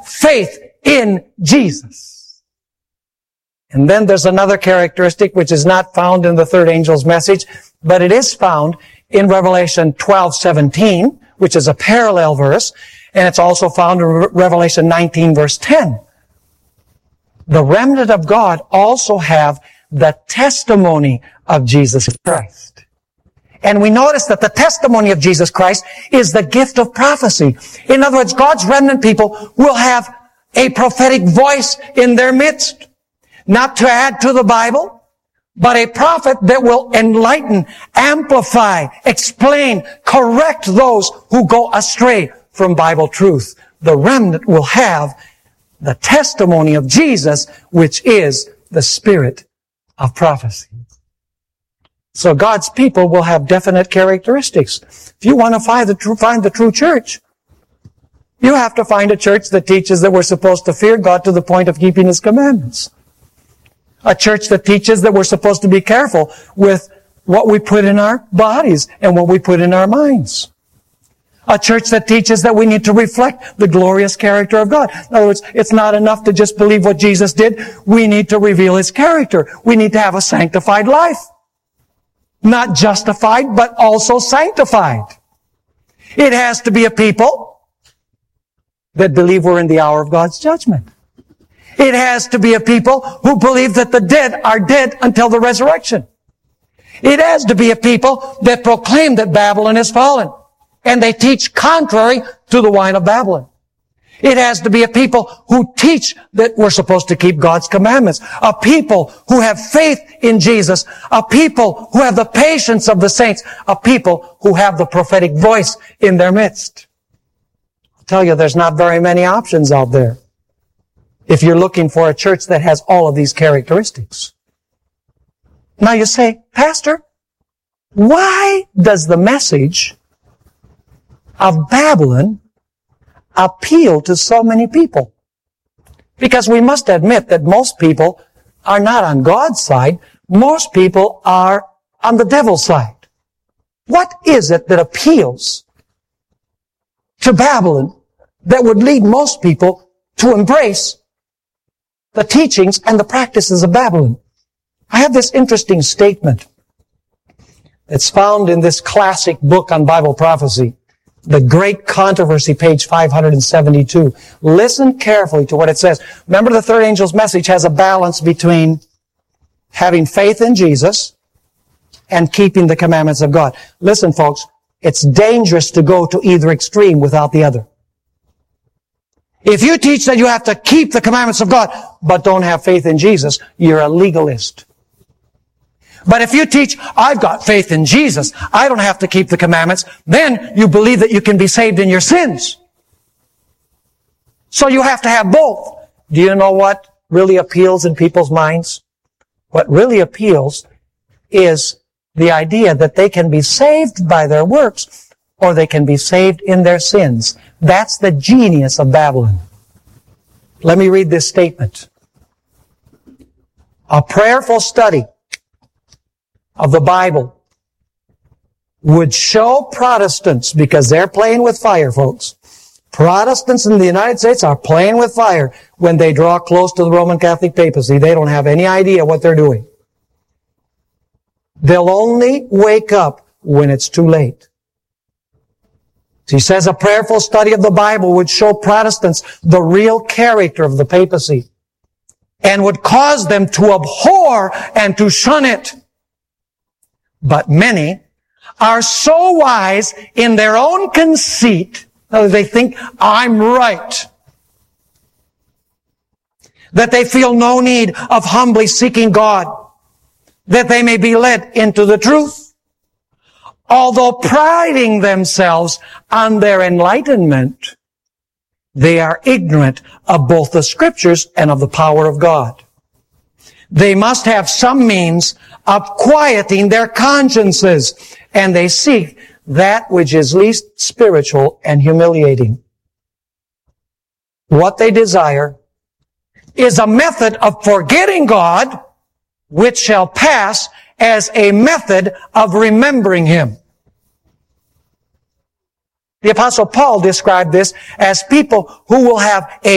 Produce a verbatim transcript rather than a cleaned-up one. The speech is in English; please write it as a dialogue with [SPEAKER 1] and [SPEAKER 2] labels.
[SPEAKER 1] faith in Jesus. And then there's another characteristic which is not found in the third angel's message, but it is found in Revelation twelve seventeen, which is a parallel verse, and it's also found in Revelation nineteen verse ten. The remnant of God also have the testimony of Jesus Christ. And we notice that the testimony of Jesus Christ is the gift of prophecy. In other words, God's remnant people will have a prophetic voice in their midst. Not to add to the Bible, but a prophet that will enlighten, amplify, explain, correct those who go astray from Bible truth. The remnant will have the testimony of Jesus, which is the spirit of prophecy. So God's people will have definite characteristics. If you want to find the true, find the true church, you have to find a church that teaches that we're supposed to fear God to the point of keeping His commandments. A church that teaches that we're supposed to be careful with what we put in our bodies and what we put in our minds. A church that teaches that we need to reflect the glorious character of God. In other words, it's not enough to just believe what Jesus did. We need to reveal His character. We need to have a sanctified life. Not justified, but also sanctified. It has to be a people that believe we're in the hour of God's judgment. It has to be a people who believe that the dead are dead until the resurrection. It has to be a people that proclaim that Babylon is fallen, and they teach contrary to the wine of Babylon. It has to be a people who teach that we're supposed to keep God's commandments. A people who have faith in Jesus. A people who have the patience of the saints. A people who have the prophetic voice in their midst. I'll tell you, there's not very many options out there if you're looking for a church that has all of these characteristics. Now you say, Pastor, why does the message of Babylon appeal to so many people? Because we must admit that most people are not on God's side. Most people are on the devil's side. What is it that appeals to Babylon that would lead most people to embrace the teachings and the practices of Babylon? I have this interesting statement. It's found in this classic book on Bible prophecy, The Great Controversy, page five hundred seventy-two. Listen carefully to what it says. Remember, the third angel's message has a balance between having faith in Jesus and keeping the commandments of God. Listen, folks, it's dangerous to go to either extreme without the other. If you teach that you have to keep the commandments of God, but don't have faith in Jesus, you're a legalist. But if you teach, I've got faith in Jesus, I don't have to keep the commandments, then you believe that you can be saved in your sins. So you have to have both. Do you know what really appeals in people's minds? What really appeals is the idea that they can be saved by their works, or they can be saved in their sins. That's the genius of Babylon. Let me read this statement. A prayerful study of the Bible would show Protestants, because they're playing with fire, folks. Protestants in the United States are playing with fire when they draw close to the Roman Catholic papacy. They don't have any idea what they're doing. They'll only wake up when it's too late. He says a prayerful study of the Bible would show Protestants the real character of the papacy and would cause them to abhor and to shun it. But many are so wise in their own conceit, they think, I'm right, that they feel no need of humbly seeking God, that they may be led into the truth. Although priding themselves on their enlightenment, they are ignorant of both the Scriptures and of the power of God. They must have some means of quieting their consciences, and they seek that which is least spiritual and humiliating. What they desire is a method of forgetting God, which shall pass as a method of remembering Him. The Apostle Paul described this as people who will have a